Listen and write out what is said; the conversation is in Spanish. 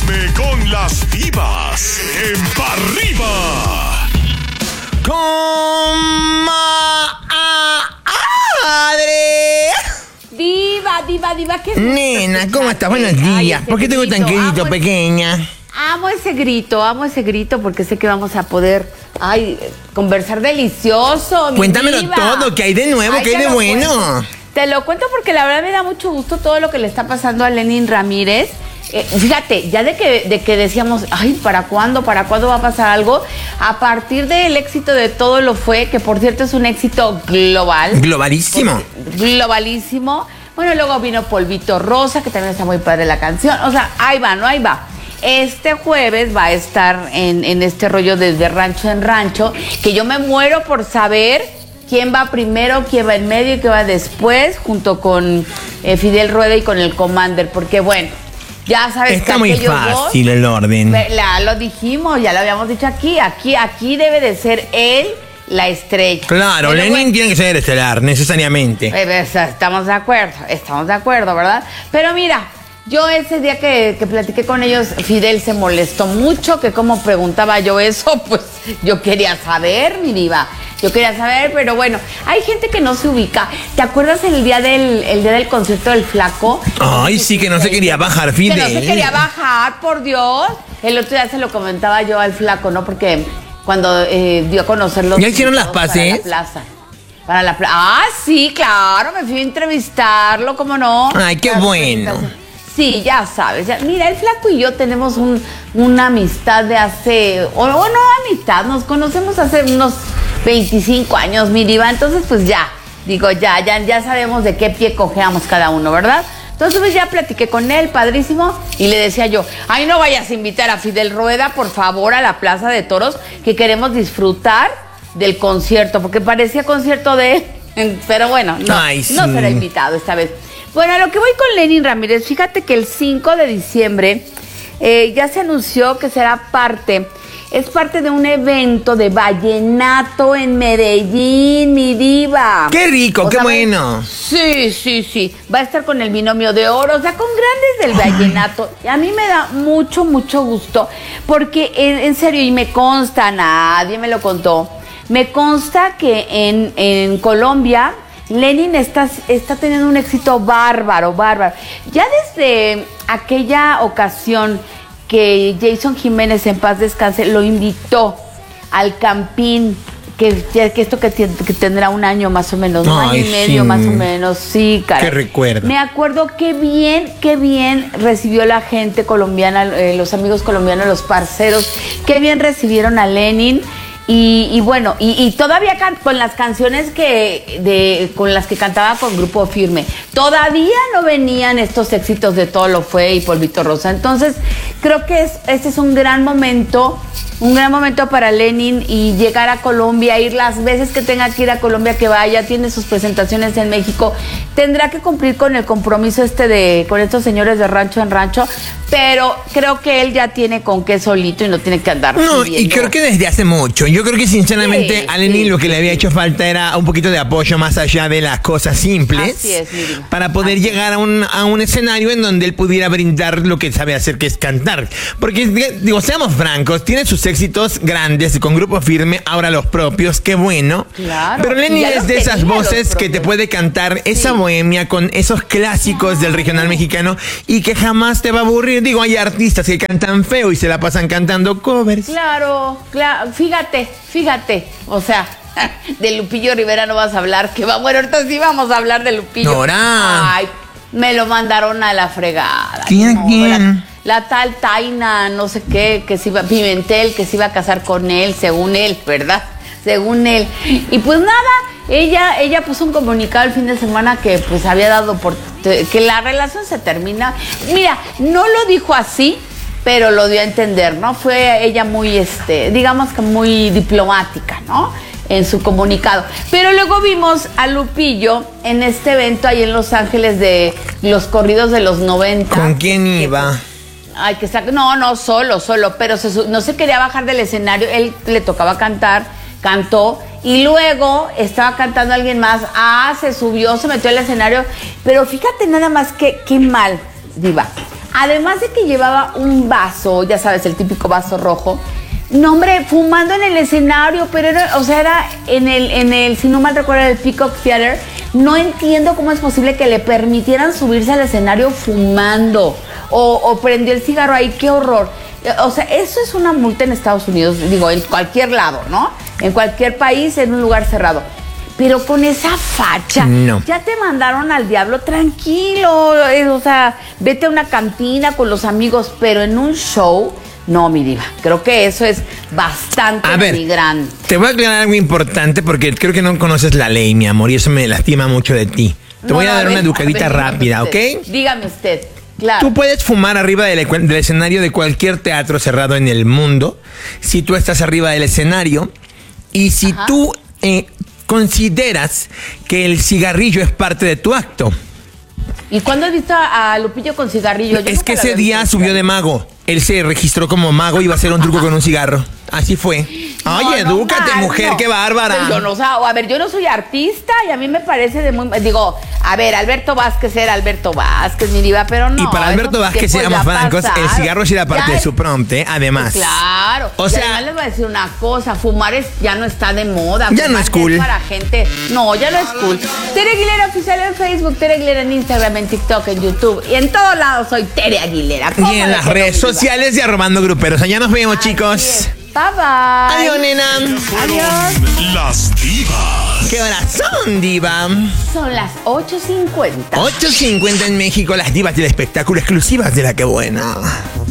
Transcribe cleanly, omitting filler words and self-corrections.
Con las divas en Pa' Arriba. ¡Comadre! Diva, ¿qué es? Nena, ¿cómo estás? Buenos días. ¿Por qué tengo tan querido, pequeña? Amo ese grito porque sé que vamos a poder conversar delicioso. Cuéntamelo diva. todo, ¿qué hay de nuevo? ¿Qué hay de bueno? Te lo cuento porque la verdad me da mucho gusto todo lo que le está pasando a Lenin Ramírez. Fíjate, ya de que decíamos, ¿para cuándo va a pasar algo? A partir del éxito de Todo Lo Fue, que por cierto es un éxito global. Globalísimo. Globalísimo. Bueno, luego vino Polvito Rosa, que también está muy padre la canción. O sea, ahí va. Este jueves va a estar en este rollo desde rancho en rancho, que yo me muero por saber quién va primero, quién va en medio y quién va después, junto con Fidel Rueda y con el Commander, porque bueno, ya sabes está que muy aquellos fácil dos, el orden. lo dijimos, ya lo habíamos dicho aquí debe de ser él la estrella. Claro, Pero Lenin tiene que ser estelar, necesariamente. Estamos de acuerdo, ¿verdad? Pero mira, yo ese día que platiqué con ellos, Fidel se molestó mucho, que cómo preguntaba yo eso, pues yo quería saber, mi diva. Yo quería saber, pero bueno, hay gente que no se ubica. ¿Te acuerdas el día del concierto del Flaco? Ay, sí, que no se quería bajar, Fidel. Que no se quería bajar, por Dios. El otro día se lo comentaba yo al Flaco, ¿no? Porque cuando dio a conocer los... ¿Ya hicieron las paces? Para la plaza. Sí, claro, me fui a entrevistarlo, ¿cómo no? Ay, qué bueno. Sí, ya sabes. Mira, el Flaco y yo tenemos una amistad de hace... O no amistad, nos conocemos hace unos 25 años, mi diva. Entonces, pues ya sabemos de qué pie cojeamos cada uno, ¿verdad? Entonces, pues ya platiqué con él, padrísimo, y le decía yo, no vayas a invitar a Fidel Rueda, por favor, a la Plaza de Toros, que queremos disfrutar del concierto, porque parecía concierto de... Pero bueno, no será invitado esta vez. Bueno, a lo que voy con Lenin Ramírez, fíjate que el 5 de diciembre ya se anunció que es parte de un evento de vallenato en Medellín, mi diva. ¡Qué rico, qué bueno! Sí. Va a estar con el Binomio de Oro, o sea, con grandes del vallenato. Y a mí me da mucho gusto, porque en serio, y me consta, nadie me lo contó, me consta que en Colombia Lenin está teniendo un éxito bárbaro. Ya desde aquella ocasión que Jason Jiménez, en paz descanse, lo invitó al Campín, que esto que tendrá un año más o menos, un año y medio más o menos, sí, cara. Qué recuerdo. Me acuerdo qué bien recibió la gente colombiana, los amigos colombianos, los parceros, qué bien recibieron a Lenin. Y bueno, y todavía con las canciones con las que cantaba con Grupo Firme, todavía no venían estos éxitos de Todo Lo Fue y Polvito Rosa. Entonces, creo que este es un gran momento para Lenin, y llegar a Colombia, ir las veces que tenga que ir a Colombia, que vaya, tiene sus presentaciones en México, tendrá que cumplir con el compromiso con estos señores de rancho en rancho, pero creo que él ya tiene con qué solito y no tiene que andar No, pidiendo. y creo que desde hace mucho. Yo creo que sinceramente a Lenin lo que le había hecho falta era un poquito de apoyo más allá de las cosas simples. Así es, Miriam. Para poder llegar a un escenario en donde él pudiera brindar lo que sabe hacer, que es cantar. Porque, digo, seamos francos, tiene sus éxitos grandes con Grupo Firme, ahora los propios, qué bueno. Claro. Pero Lenin es de esas voces que te puede cantar esa bohemia con esos clásicos del regional mexicano y que jamás te va a aburrir. Digo, hay artistas que cantan feo y se la pasan cantando covers. Claro, fíjate, o sea, de Lupillo Rivera no vas a hablar, bueno, ahorita sí vamos a hablar de Lupillo. Nora. Ay, me lo mandaron a la fregada. ¿Quién? La tal Taina, no sé qué, Pimentel, que se iba a casar con él, según él, ¿verdad? Según él. Y pues nada, ella puso un comunicado el fin de semana que pues había dado que la relación se termina. Mira, no lo dijo así, pero lo dio a entender, ¿no? Fue ella muy, digamos que muy diplomática, ¿no? En su comunicado. Pero luego vimos a Lupillo en este evento ahí en Los Ángeles de los corridos de los 90. ¿Con quién iba? No, solo, pero no se quería bajar del escenario, él le tocaba cantar, cantó, y luego estaba cantando alguien más, se subió, se metió al escenario, pero fíjate nada más qué mal, diva. Además de que llevaba un vaso, ya sabes, el típico vaso rojo. No, hombre, fumando en el escenario, pero era, o sea, era en el, si no mal recuerdo, el Peacock Theater. No entiendo cómo es posible que le permitieran subirse al escenario fumando o prendió el cigarro ahí, qué horror. O sea, eso es una multa en Estados Unidos, digo, en cualquier lado, ¿no? En cualquier país, en un lugar cerrado. Pero con esa facha, no. Ya te mandaron al diablo, tranquilo. O sea, vete a una cantina con los amigos, pero en un show, no, mi diva. Creo que eso es bastante migrante. Te voy a aclarar algo importante porque creo que no conoces la ley, mi amor, y eso me lastima mucho de ti. Te voy a dar una educadita rápida, ¿ok? Dígame usted. Claro. Tú puedes fumar arriba del escenario de cualquier teatro cerrado en el mundo, si tú estás arriba del escenario y si tú consideras que el cigarrillo es parte de tu acto. ¿Y cuándo has visto a Lupillo con cigarrillo? Es que ese día subió de mago. Él se registró como mago y iba a hacer un truco con un cigarro. Así fue. Oye, edúcate, mujer, qué bárbara. Pero yo no, a ver, yo no soy artista y a mí me parece de muy... Digo, a ver, Alberto Vázquez era Alberto Vázquez, mi diva, pero no. Y para Alberto Vázquez, seamos francos, el cigarro sí era parte de su prompt, además. Claro. O sea, además les voy a decir una cosa, fumar ya no está de moda. Ya no es cool. Es para gente... No, ya no es cool. Tere Aguilera Oficial en Facebook, Tere Aguilera en Instagram, en TikTok, en YouTube. Y en todos lados soy Tere Aguilera. Y en las redes sociales y arrobando gruperos. Allá nos vemos, chicos. Bye, bye. Adiós, nena. Adiós. Las divas. ¿Qué horas son, diva? Son las 8:50. 8:50 en México, las divas del espectáculo exclusivas de La Que Buena.